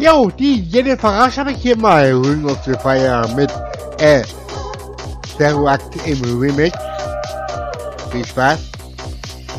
Jo, die Jennifer Rasch habe ich hier mal Ring of the Fire mit Zero Act im Remix. Viel Spaß.